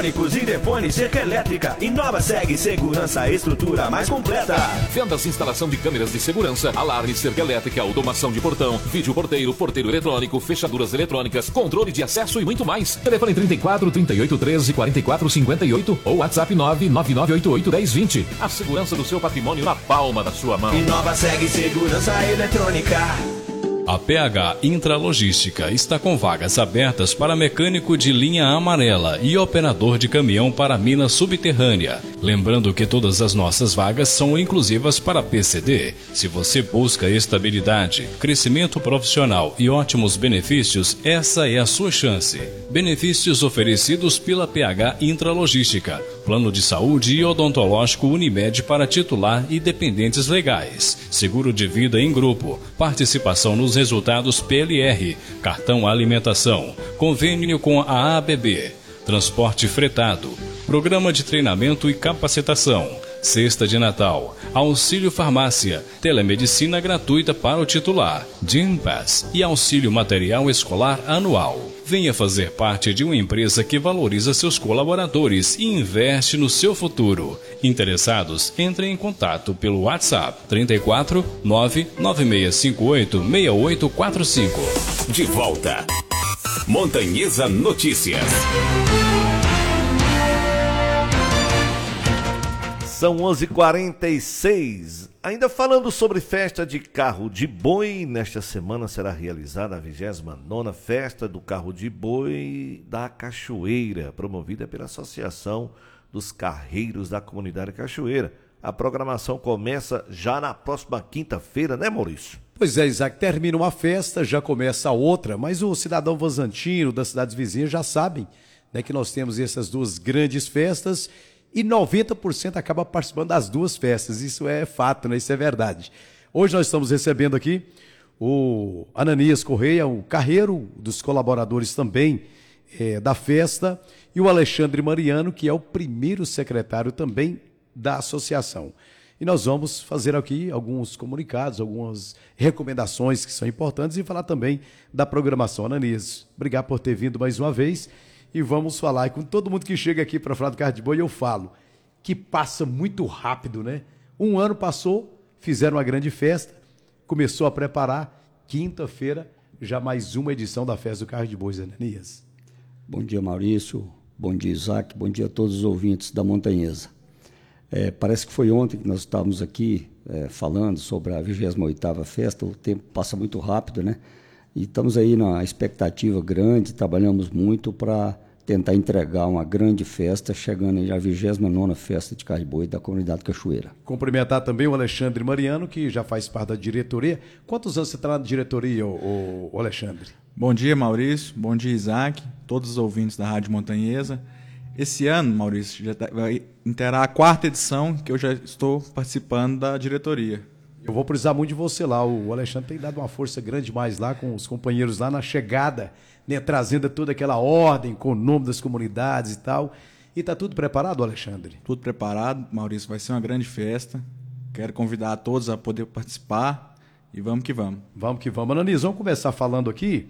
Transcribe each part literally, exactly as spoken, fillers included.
eletrônicos, interfone, cerca elétrica. Inova Seg Segurança, estrutura mais completa. Vendas e instalação de câmeras de segurança, alarme, cerca elétrica, automação de portão, vídeo porteiro, porteiro eletrônico, fechaduras eletrônicas, controle de acesso e muito mais. Telefone trinta e quatro, trinta e oito, treze, quarenta e quatro, cinquenta e oito ou WhatsApp nove nove nove oito oito, dez, vinte. A segurança do seu patrimônio na palma da sua mão. Inova Seg Segurança Eletrônica. A P H Intralogística está com vagas abertas para mecânico de linha amarela e operador de caminhão para mina subterrânea. Lembrando que todas as nossas vagas são inclusivas para P C D. Se você busca estabilidade, crescimento profissional e ótimos benefícios, essa é a sua chance. Benefícios oferecidos pela P H Intralogística. Plano de saúde e odontológico Unimed para titular e dependentes legais. Seguro de vida em grupo. Participação nos resultados P L R. Cartão alimentação. Convênio com a A B B. Transporte fretado. Programa de treinamento e capacitação. Cesta de Natal. Auxílio farmácia. Telemedicina gratuita para o titular. Gympass e auxílio material escolar anual. Venha fazer parte de uma empresa que valoriza seus colaboradores e investe no seu futuro. Interessados, entrem em contato pelo WhatsApp trinta e quatro, nove nove seis cinco oito, seis oito quatro cinco. De volta. Montanhesa Notícias. São onze e quarenta e seis. Ainda falando sobre festa de carro de boi, nesta semana será realizada a vigésima nona Festa do Carro de Boi da Cachoeira, promovida pela Associação dos Carreiros da Comunidade Cachoeira. A programação começa já na próxima quinta-feira, né, Maurício? Pois é, Isaac, termina uma festa, já começa a outra, mas o cidadão vazantino das cidades vizinhas já sabem, né, que nós temos essas duas grandes festas e noventa por cento acaba participando das duas festas. Isso é fato, né? Isso é verdade. Hoje nós estamos recebendo aqui o Ananias Correia, o carreiro dos colaboradores também é, da festa, e o Alexandre Mariano, que é o primeiro secretário também da associação. E nós vamos fazer aqui alguns comunicados, algumas recomendações que são importantes e falar também da programação. Ananias, obrigado por ter vindo mais uma vez. E vamos falar, e com todo mundo que chega aqui para falar do carro de boi, eu falo que passa muito rápido, né? Um ano passou, fizeram uma grande festa, começou a preparar, quinta-feira, já mais uma edição da Festa do Carro de Bois, Ananias. Bom dia, Maurício, bom dia, Isaac, bom dia a todos os ouvintes da Montanhesa. É, parece que foi ontem que nós estávamos aqui é, falando sobre a vigésima oitava Festa, o tempo passa muito rápido, né? E estamos aí na expectativa grande, trabalhamos muito para tentar entregar uma grande festa, chegando aí à vigésima nona Festa de Carro de Boi da Comunidade Cachoeira. Cumprimentar também o Alexandre Mariano, que já faz parte da diretoria. Quantos anos você está na diretoria, o, o Alexandre? Bom dia, Maurício. Bom dia, Isaac. Todos os ouvintes da Rádio Montanhesa. Esse ano, Maurício, já tá, vai inteirar a quarta edição que eu já estou participando da diretoria. Eu vou precisar muito de você lá. O Alexandre tem dado uma força grande mais lá com os companheiros lá na chegada, né, trazendo toda aquela ordem com o nome das comunidades e tal. E está tudo preparado, Alexandre? Tudo preparado, Maurício. Vai ser uma grande festa. Quero convidar a todos a poder participar e vamos que vamos. Vamos que vamos. Ananias, vamos começar falando aqui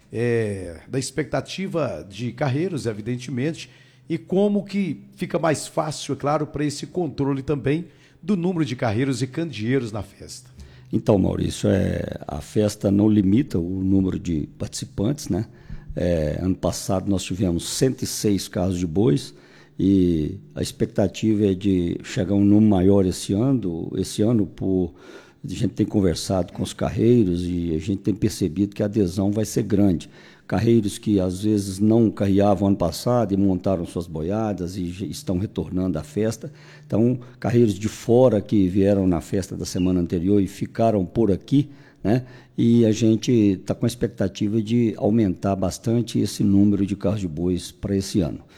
é, da expectativa de carreiros, evidentemente, e como que fica mais fácil, é claro, para esse controle também do número de carreiros e candeeiros na festa. Então, Maurício, é, a festa não limita o número de participantes, né? É, ano passado nós tivemos cento e seis carros de bois e a expectativa é de chegar a um número maior esse ano. Esse ano, por, a gente tem conversado com os carreiros e a gente tem percebido que a adesão vai ser grande. Carreiros que às vezes não carreavam ano passado e montaram suas boiadas e estão retornando à festa. Então, carreiros de fora que vieram na festa da semana anterior e ficaram por aqui, né? E a gente está com a expectativa de aumentar bastante esse número de carros de bois para esse ano.